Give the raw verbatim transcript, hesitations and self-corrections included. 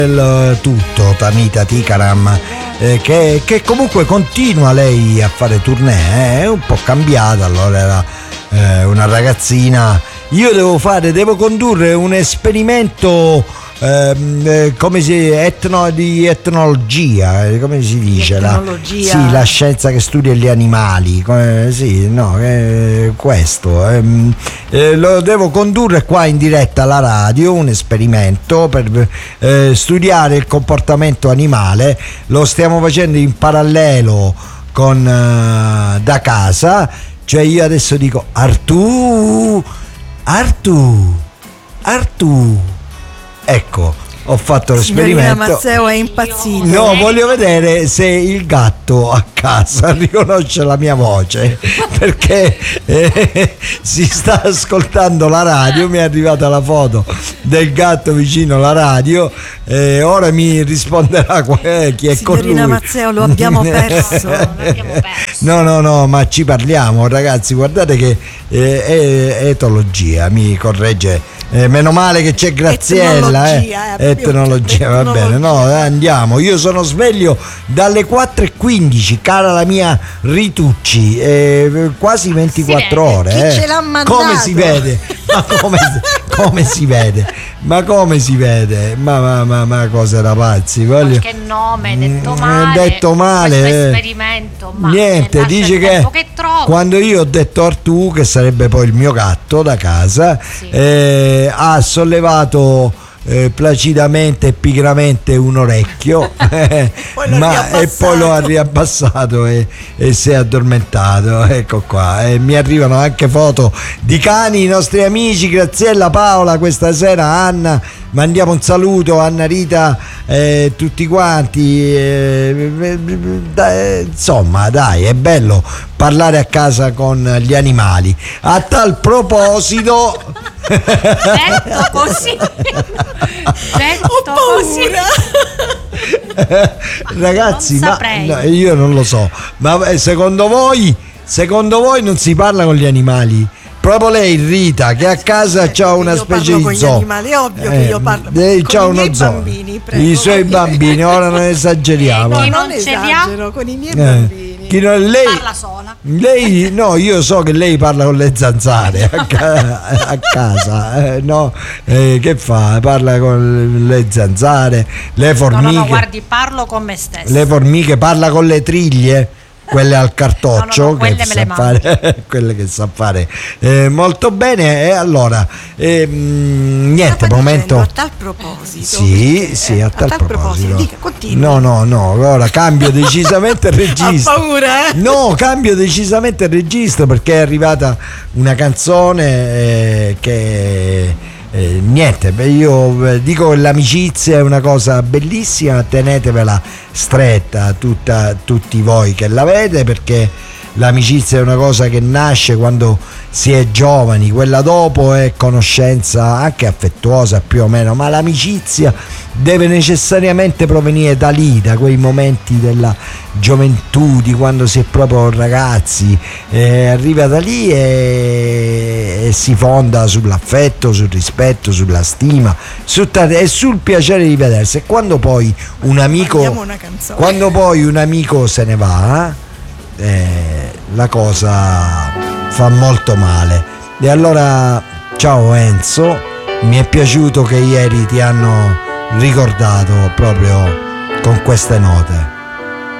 Il tutto Tamita Tikaram, eh, che, che comunque continua lei a fare tournée, eh, è un po' cambiata. Allora era eh, una ragazzina. Io devo fare, devo condurre un esperimento eh, come si etno, di etnologia, come si dice? La, sì, la scienza che studia gli animali. Come, sì, no, eh, questo. Eh, eh, lo devo condurre qua in diretta alla radio, un esperimento per eh, studiare il comportamento animale. Lo stiamo facendo in parallelo con eh, da casa. Cioè io adesso dico Artù, Artù, Artù. Ecco, ho fatto l'esperimento. Signorina Mazzeo è impazzito. No, voglio vedere se il gatto a casa riconosce la mia voce, perché eh, si sta ascoltando la radio. Mi è arrivata la foto del gatto vicino alla radio. Eh, ora mi risponderà eh, chi è Signorina con lui. Signorina Mazzeo, lo abbiamo perso. Lo abbiamo perso. No, no, no, ma ci parliamo, ragazzi. Guardate che eh, è etologia, mi corregge. Eh, meno male che c'è Graziella, etnologia, eh. etnologia, va bene. No, andiamo. Io sono sveglio dalle quattro e quindici, cara la mia Ritucci, eh, quasi ventiquattro ore. Chi eh. ce l'ha mandato? Come si vede? Ma come, come si vede? Ma come si vede? Ma, ma, ma, ma cosa ragazzi? Voglio... Qualche nome detto male. detto male. Questo eh. esperimento. Ma niente, dice che, che quando io ho detto Artù, che sarebbe poi il mio gatto da casa, sì. eh, ha sollevato eh, placidamente e pigramente un orecchio eh, ma, e poi lo ha riabbassato e, e si è addormentato. Ecco qua, e mi arrivano anche foto di cani, i nostri amici Graziella, Paola, questa sera Anna, mandiamo un saluto a Anna Rita, eh, tutti quanti, eh, eh, insomma dai, è bello parlare a casa con gli animali. A tal proposito detto così detto ho paura così. Ragazzi, non ma no, io non lo so, ma secondo voi secondo voi non si parla con gli animali? Proprio lei Rita che a casa eh, c'ha una specie di zoo. Animali, è ovvio eh, che io parlo lei con c'ha i uno miei zoo. bambini, prego. I suoi bambini, ora non esageriamo. No, Chi non non ce li ha? esagero, con i miei Eh, bambini. chi non, lei, parla sola. Lei, no, io so che lei parla con le zanzare a, ca- a casa, eh, no? Eh, che fa? Parla con le zanzare, le formiche. No, no, no, guardi, parlo con me stessa. Le formiche, parla con le triglie. Quelle al cartoccio, no, no, no, quelle che me sa le fare, quelle che sa fare eh, molto bene. E allora eh, mh, niente, momento. A tal proposito, sì, perché, sì, a tal, a tal proposito. proposito dica, continui. No, no, no, ora cambio decisamente il registro. Ha paura, eh? No, cambio decisamente il registro perché è arrivata una canzone eh, che. Eh, niente, beh, io dico che l'amicizia è una cosa bellissima, tenetevela stretta tutta, tutti voi che l'avete, perché l'amicizia è una cosa che nasce quando si è giovani, quella dopo è conoscenza anche affettuosa più o meno, ma l'amicizia deve necessariamente provenire da lì, da quei momenti della gioventù, di quando si è proprio ragazzi, eh, arriva da lì e, e si fonda sull'affetto, sul rispetto, sulla stima, su t- e sul piacere di vedersi. E quando poi un amico quando poi un amico se ne va, eh, la cosa fa molto male. E allora ciao Enzo, mi è piaciuto che ieri ti hanno ricordato proprio con queste note.